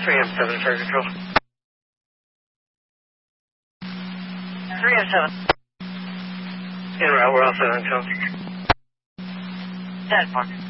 3M7, Fire Control. 3M7. In route, we're all 7 control. 10-4.